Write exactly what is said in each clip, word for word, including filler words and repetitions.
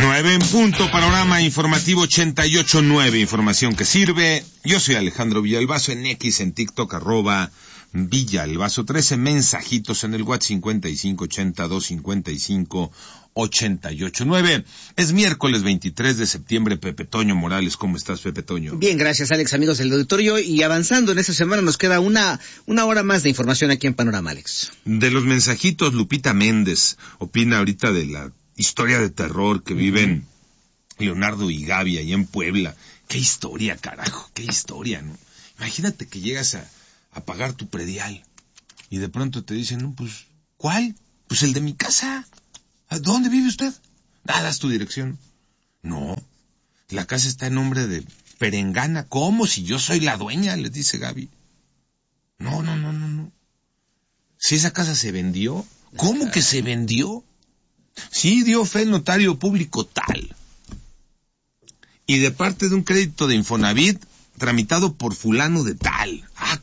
Nueve en punto, panorama informativo ochenta y ocho nueve, información que sirve. Yo soy Alejandro Villalbazo, en X, en TikTok, arroba Villalbazo trece, mensajitos en el WhatsApp cincuenta y cinco ochenta y dos cincuenta y cinco ochenta y ocho nueve. Es miércoles veintitrés de septiembre. Pepe Toño Morales, ¿cómo estás, Pepe Toño? Bien, gracias, Alex, amigos del auditorio, y avanzando en esta semana nos queda una, una hora más de información aquí en Panorama, Alex. De los mensajitos, Lupita Méndez opina ahorita de la historia de terror que viven uh-huh. Leonardo y Gaby ahí en Puebla. Qué historia, carajo, qué historia, ¿no? Imagínate que llegas a, a pagar tu predial y de pronto te dicen, no, pues, ¿cuál? Pues el de mi casa. ¿Dónde vive usted? Ah, das tu dirección. No, la casa está en nombre de Perengana. ¿Cómo? Si yo soy la dueña, les dice Gaby. No, no, no, no, no. Si esa casa se vendió, ¿cómo que se vendió? Sí, dio fe el notario público tal. Y de parte de un crédito de Infonavit tramitado por fulano de tal. Ah,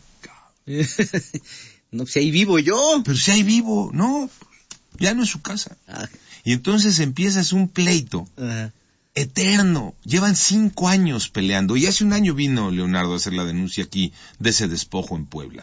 no, si ahí vivo yo. Pero si ahí vivo, no, ya no es su casa. Ah. Y entonces empiezas un pleito uh-huh. eterno. Llevan cinco años peleando. Y hace un año vino Leonardo a hacer la denuncia aquí de ese despojo en Puebla.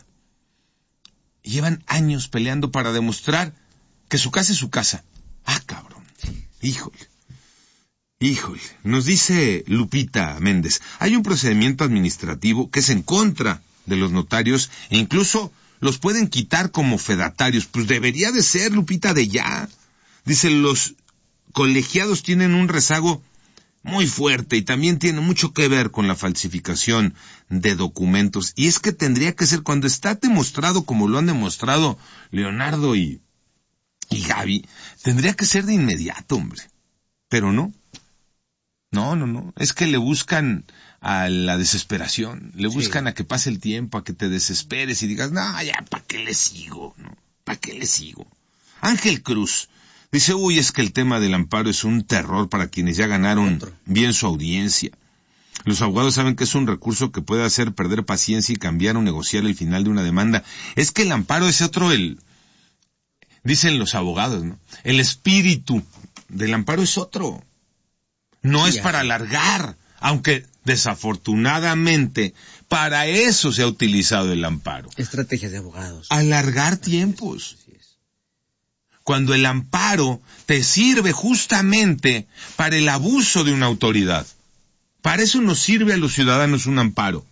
Y llevan años peleando para demostrar que su casa es su casa. Ah, cabrón. Híjole. Híjole. Nos dice Lupita Méndez, hay un procedimiento administrativo que es en contra de los notarios e incluso los pueden quitar como fedatarios. Pues debería de ser, Lupita, de ya. Dice, los colegiados tienen un rezago muy fuerte y también tiene mucho que ver con la falsificación de documentos. Y es que tendría que ser cuando está demostrado como lo han demostrado Leonardo y, y Gaby, tendría que ser de inmediato, hombre. Pero no. No, no, no. Es que le buscan a la desesperación, le buscan sí. a que pase el tiempo, a que te desesperes y digas, no, ya, ¿para qué le sigo? ¿No? ¿Para qué le sigo? Ángel Cruz dice, uy, es que el tema del amparo es un terror para quienes ya ganaron Otro. bien su audiencia. Los abogados saben que es un recurso que puede hacer perder paciencia y cambiar o negociar el final de una demanda. Es que el amparo es otro, el, dicen los abogados, ¿no? El espíritu del amparo es otro. No sí, es para alargar, aunque desafortunadamente para eso se ha utilizado el amparo. Estrategias de abogados. Alargar tiempos. Así es. Cuando el amparo te sirve justamente para el abuso de una autoridad. Para eso nos sirve a los ciudadanos un amparo.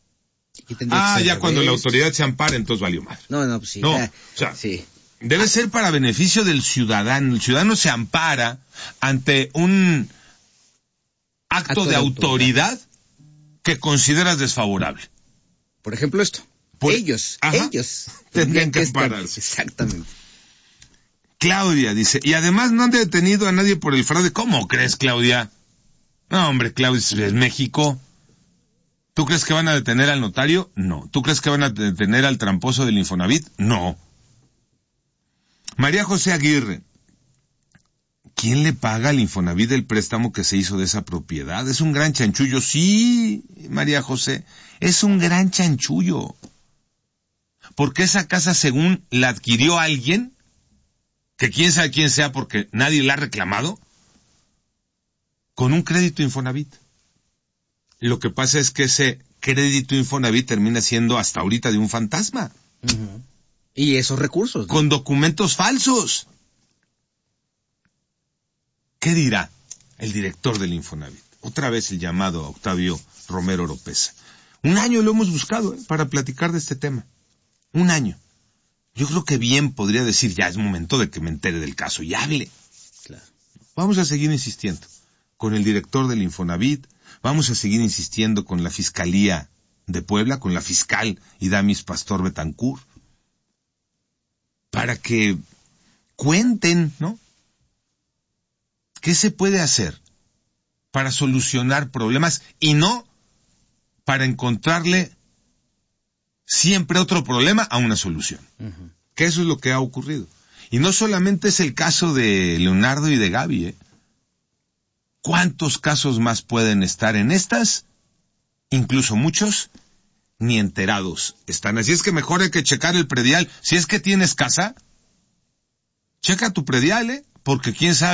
Ah, ya cuando la autoridad se ampara, entonces valió mal. No, no, pues sí. No, ya, o sea, sí. debe ser para beneficio del ciudadano. El ciudadano se ampara ante un acto, acto de, de autoridad, autoridad que consideras desfavorable. Por ejemplo esto. Por, ellos, ajá, ellos. Tendrían que ampararse. Exactamente. Claudia dice, y además no han detenido a nadie por el fraude. ¿Cómo crees, Claudia? No, hombre, Claudia, es México. ¿Tú crees que van a detener al notario? No. ¿Tú crees que van a detener al tramposo del Infonavit? No. María José Aguirre, ¿quién le paga al Infonavit el préstamo que se hizo de esa propiedad? Es un gran chanchullo. Sí, María José, es un gran chanchullo. Porque esa casa, según la adquirió alguien, que quién sabe quién sea porque nadie la ha reclamado, con un crédito Infonavit. Lo que pasa es que ese crédito Infonavit termina siendo hasta ahorita de un fantasma. Uh-huh. Y esos recursos, ¿no? Con documentos falsos. ¿Qué dirá el director del Infonavit? Otra vez el llamado a Octavio Romero Oropeza. Un año lo hemos buscado, ¿eh? para platicar de este tema. Un año. Yo creo que bien podría decir, ya es momento de que me entere del caso y hable. Claro. Vamos a seguir insistiendo con el director del Infonavit, vamos a seguir insistiendo con la Fiscalía de Puebla, con la fiscal Idamis Pastor Betancur, para que cuenten, ¿no? ¿Qué se puede hacer para solucionar problemas y no para encontrarle siempre otro problema a una solución? Uh-huh. Que eso es lo que ha ocurrido. Y no solamente es el caso de Leonardo y de Gaby, ¿eh? ¿Cuántos casos más pueden estar en estas? Incluso muchos ni enterados están. Así es que mejor hay que checar el predial. Si es que tienes casa, checa tu predial, ¿eh? Porque quién sabe,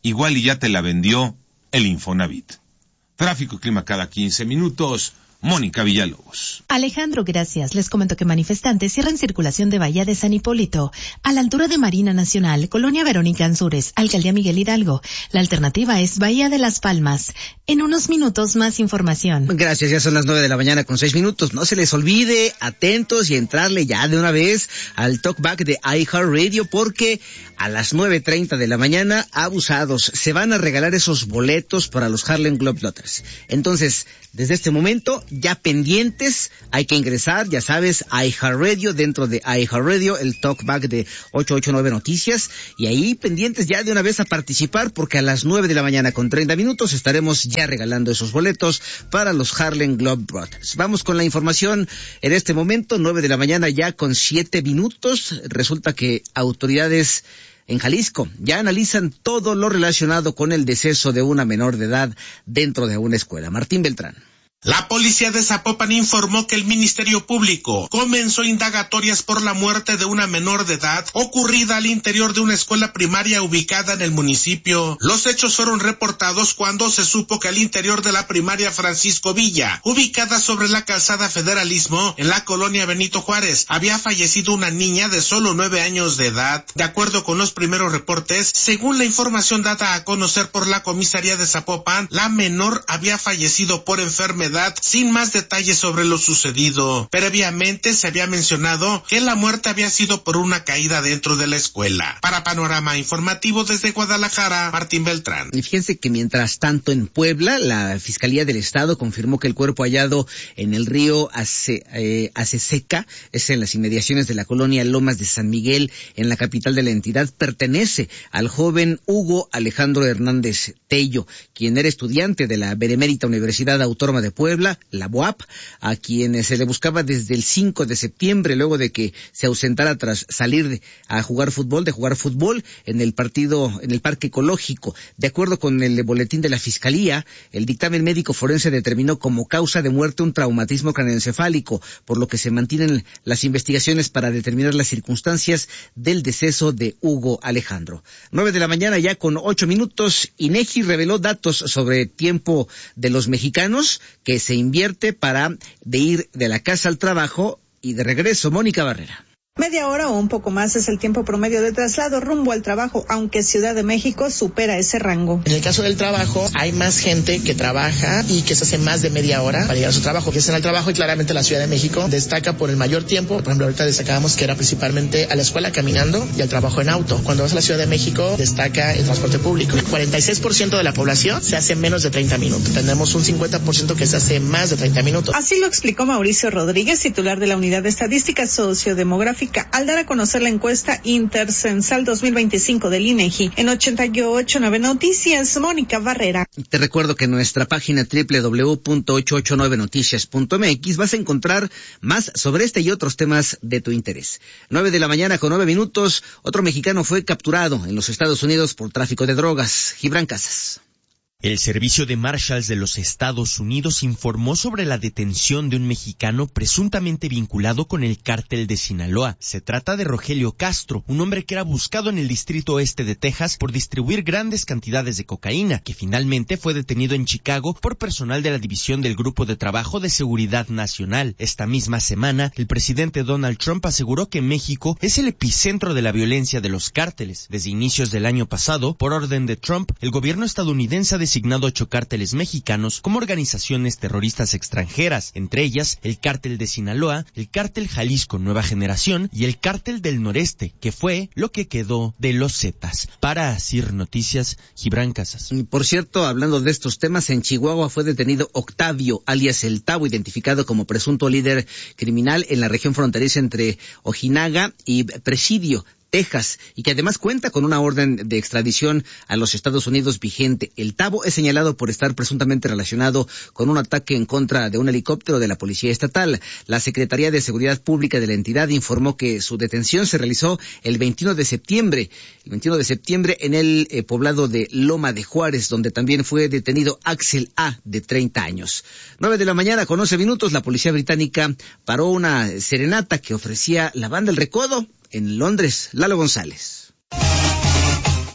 igual y ya te la vendió el Infonavit. Tráfico y clima cada quince minutos. Mónica Villalobos. Alejandro, gracias. Les comento que manifestantes cierran circulación de Bahía de San Hipólito, a la altura de Marina Nacional, Colonia Verónica Ansúrez, Alcaldía Miguel Hidalgo. La alternativa es Bahía de Las Palmas. En unos minutos más información. Gracias, ya son las nueve de la mañana con seis minutos. No se les olvide, atentos y entrarle ya de una vez al talkback de iHeartRadio, porque a las nueve treinta de la mañana, abusados, se van a regalar esos boletos para los Harlem Globetrotters. Entonces, desde este momento, ya pendientes, hay que ingresar, ya sabes, iHeartRadio, dentro de iHeartRadio, el talkback de ochocientos ochenta y nueve Noticias, y ahí pendientes ya de una vez a participar, porque a las nueve de la mañana con treinta minutos estaremos ya regalando esos boletos para los Harlem Globetrotters. Vamos con la información en este momento, nueve de la mañana ya con siete minutos. Resulta que autoridades en Jalisco ya analizan todo lo relacionado con el deceso de una menor de edad dentro de una escuela. Martín Beltrán. La policía de Zapopan informó que el Ministerio Público comenzó indagatorias por la muerte de una menor de edad ocurrida al interior de una escuela primaria ubicada en el municipio. Los hechos fueron reportados cuando se supo que al interior de la primaria Francisco Villa, ubicada sobre la calzada Federalismo, en la colonia Benito Juárez, había fallecido una niña de solo nueve años de edad. De acuerdo con los primeros reportes, según la información dada a conocer por la comisaría de Zapopan, la menor había fallecido por enfermedad, sin más detalles sobre lo sucedido. Previamente se había mencionado que la muerte había sido por una caída dentro de la escuela. Para Panorama Informativo desde Guadalajara, Martín Beltrán. Y fíjense que mientras tanto en Puebla, la Fiscalía del Estado confirmó que el cuerpo hallado en el río Ace, eh, Aceseca, es en las inmediaciones de la colonia Lomas de San Miguel, en la capital de la entidad, pertenece al joven Hugo Alejandro Hernández Tello, quien era estudiante de la Benemérita Universidad Autónoma de Puebla, la B U A P, a quien se le buscaba desde el cinco de septiembre, luego de que se ausentara tras salir de, a jugar fútbol, de jugar fútbol en el partido, en el Parque Ecológico. De acuerdo con el boletín de la Fiscalía, el dictamen médico forense determinó como causa de muerte un traumatismo craneoencefálico, por lo que se mantienen las investigaciones para determinar las circunstancias del deceso de Hugo Alejandro. Nueve de la mañana ya con ocho minutos, INEGI reveló datos sobre tiempo de los mexicanos que se invierte para de ir de la casa al trabajo y de regreso. Mónica Barrera. Media hora o un poco más es el tiempo promedio de traslado rumbo al trabajo, aunque Ciudad de México supera ese rango. En el caso del trabajo, hay más gente que trabaja y que se hace más de media hora para llegar a su trabajo, que es en el trabajo, y claramente la Ciudad de México destaca por el mayor tiempo. Por ejemplo, ahorita destacábamos que era principalmente a la escuela caminando y al trabajo en auto. Cuando vas a la Ciudad de México, destaca el transporte público. El cuarenta y seis por ciento de la población se hace menos de treinta minutos. Tenemos un cincuenta por ciento que se hace más de treinta minutos. Así lo explicó Mauricio Rodríguez, titular de la Unidad de Estadística Sociodemográfica, al dar a conocer la encuesta Intercensal dos mil veinticinco del INEGI. En ochenta y ocho punto nueve Noticias, Mónica Barrera. Te recuerdo que en nuestra página doble u doble u doble u punto ochocientos ochenta y nueve noticias punto m x vas a encontrar más sobre este y otros temas de tu interés. Nueve de la mañana con nueve minutos, otro mexicano fue capturado en los Estados Unidos por tráfico de drogas. Gibran Casas. El Servicio de Marshals de los Estados Unidos informó sobre la detención de un mexicano presuntamente vinculado con el cártel de Sinaloa. Se trata de Rogelio Castro, un hombre que era buscado en el distrito oeste de Texas por distribuir grandes cantidades de cocaína, que finalmente fue detenido en Chicago por personal de la División del Grupo de Trabajo de Seguridad Nacional. Esta misma semana, el presidente Donald Trump aseguró que México es el epicentro de la violencia de los cárteles. Desde inicios del año pasado, por orden de Trump, el gobierno estadounidense ha designado ocho cárteles mexicanos como organizaciones terroristas extranjeras, entre ellas el cártel de Sinaloa, el cártel Jalisco Nueva Generación y el cártel del Noreste, que fue lo que quedó de los Zetas. Para Asir Noticias, Gibran Casas. Y por cierto, hablando de estos temas, en Chihuahua fue detenido Octavio, alias El Tavo, identificado como presunto líder criminal en la región fronteriza entre Ojinaga y Presidio, Texas, y que además cuenta con una orden de extradición a los Estados Unidos vigente. El Tavo es señalado por estar presuntamente relacionado con un ataque en contra de un helicóptero de la Policía Estatal. La Secretaría de Seguridad Pública de la entidad informó que su detención se realizó el veintiuno de septiembre, el veintiuno de septiembre en el eh, poblado de Loma de Juárez, donde también fue detenido Axel A., de treinta años. Nueve de la mañana con once minutos, la policía británica paró una serenata que ofrecía la banda El Recodo en Londres. Lalo González.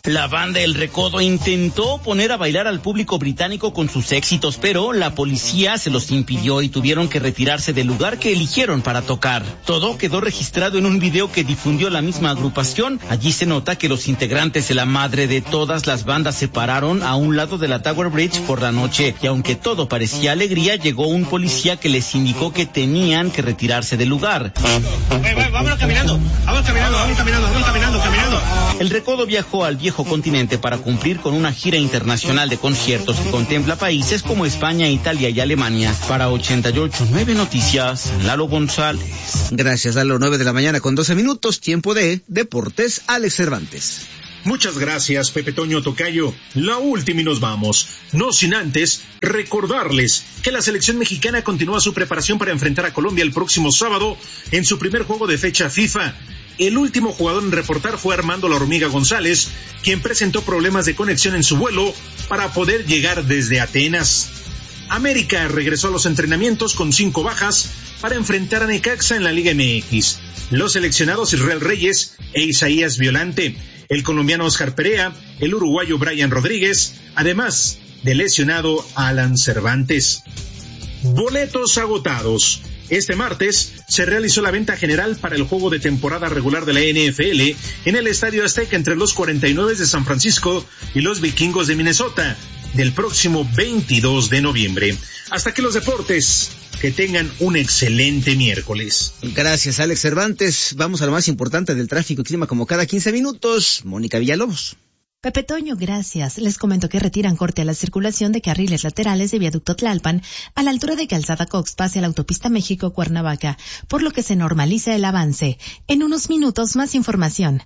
La banda El Recodo intentó poner a bailar al público británico con sus éxitos, pero la policía se los impidió y tuvieron que retirarse del lugar que eligieron para tocar. Todo quedó registrado en un video que difundió la misma agrupación. Allí se nota que los integrantes de la madre de todas las bandas se pararon a un lado de la Tower Bridge por la noche, y aunque todo parecía alegría, llegó un policía que les indicó que tenían que retirarse del lugar. Hey, vámonos caminando, vámonos caminando, vámonos caminando, vámonos caminando, caminando. El Recodo viajó al viejo continente para cumplir con una gira internacional de conciertos que contempla países como España, Italia y Alemania. Para ochenta y ocho punto nueve Noticias, Lalo González. Gracias, Lalo. nueve de la mañana con doce minutos, tiempo de Deportes, Alex Cervantes. Muchas gracias, Pepe Toño Tocayo. La última y nos vamos. No sin antes recordarles que la selección mexicana continúa su preparación para enfrentar a Colombia el próximo sábado en su primer juego de fecha FIFA. El último jugador en reportar fue Armando La Hormiga González, quien presentó problemas de conexión en su vuelo para poder llegar desde Atenas. América regresó a los entrenamientos con cinco bajas para enfrentar a Necaxa en la Liga M X. Los seleccionados Israel Reyes e Isaías Violante, el colombiano Oscar Perea, el uruguayo Brian Rodríguez, además del lesionado Alan Cervantes. Boletos agotados. Este martes se realizó la venta general para el juego de temporada regular de la N F L en el Estadio Azteca entre los cuarenta y nueve de San Francisco y los Vikingos de Minnesota del próximo veintidós de noviembre. Hasta aquí los deportes. Que tengan un excelente miércoles. Gracias, Alex Cervantes. Vamos a lo más importante del tráfico y clima como cada quince minutos. Mónica Villalobos. Pepe Toño, gracias. Les comento que retiran corte a la circulación de carriles laterales de Viaducto Tlalpan a la altura de Calzada Coxpa hacia la autopista México-Cuernavaca, por lo que se normaliza el avance. En unos minutos más información.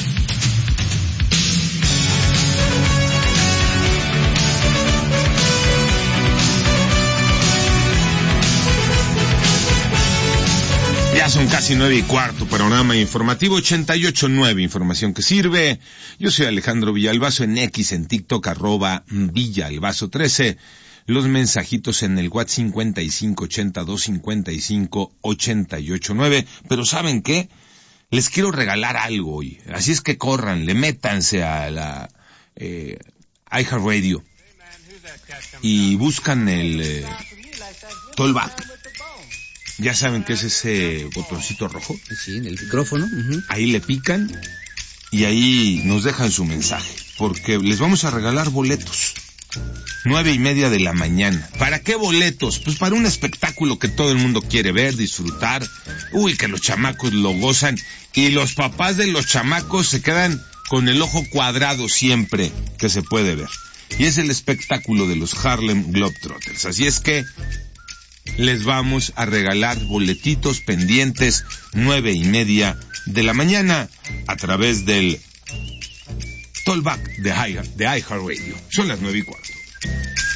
Ya son casi nueve y cuarto, panorama informativo ochenta y ocho punto nueve, información que sirve. Yo soy Alejandro Villalbazo, en X, en TikTok, arroba Villalbazo trece. Los mensajitos en el WhatsApp cincuenta y cinco ochenta y dos cincuenta y cinco ochenta y ocho nueve. Pero ¿saben qué? Les quiero regalar algo hoy. Así es que corran, le métanse a la eh, iHeartRadio y buscan el eh, Tollback. Ya saben qué es ese botoncito rojo. Sí, en el micrófono. Uh-huh. Ahí le pican y ahí nos dejan su mensaje, porque les vamos a regalar boletos. Nueve y media de la mañana. ¿Para qué boletos? Pues para un espectáculo que todo el mundo quiere ver, disfrutar. Uy, que los chamacos lo gozan. Y los papás de los chamacos se quedan con el ojo cuadrado siempre que se puede ver. Y es el espectáculo de los Harlem Globetrotters. Así es que les vamos a regalar boletitos pendientes nueve y media de la mañana a través del Tollback de iHeartRadio. Son las nueve y cuarto.